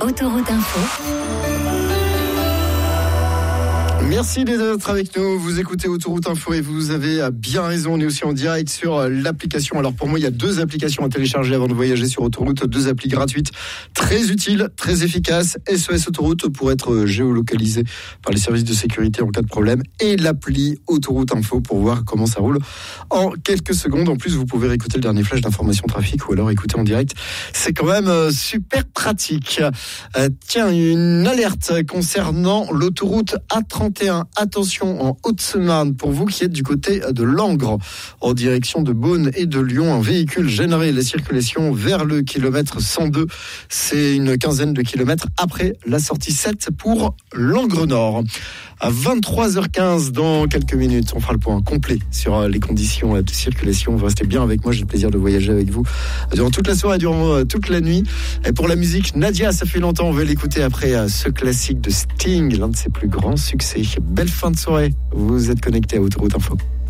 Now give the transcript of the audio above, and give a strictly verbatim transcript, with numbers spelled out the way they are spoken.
Autoroute Info. Merci d'être avec nous. Vous écoutez Autoroute Info et vous avez bien raison. On est aussi en direct sur l'application. Alors pour moi, il y a deux applications à télécharger avant de voyager sur Autoroute. Deux applis gratuites, très utiles, très efficaces. S O S Autoroute pour être géolocalisé par les services de sécurité en cas de problème. Et l'appli Autoroute Info pour voir comment ça roule en quelques secondes. En plus, vous pouvez réécouter le dernier flash d'information trafic ou alors écouter en direct. C'est quand même super pratique. Euh, tiens, une alerte concernant l'autoroute A trente et un. Attention en Haute-Marne, pour vous qui êtes du côté de Langres, en direction de Beaune et de Lyon, un véhicule gênerait la circulation vers le kilomètre cent deux. C'est une quinzaine de kilomètres après la sortie sept pour Langres Nord. À vingt-trois heures quinze, dans quelques minutes, on fera le point complet sur les conditions de circulation. Vous restez bien avec moi, j'ai le plaisir de voyager avec vous durant toute la soirée, durant toute la nuit. Et pour la musique, Nadia, ça fait longtemps, on va l'écouter après ce classique de Sting, l'un de ses plus grands succès. Belle fin de soirée, vous êtes connectés à Autoroute Info.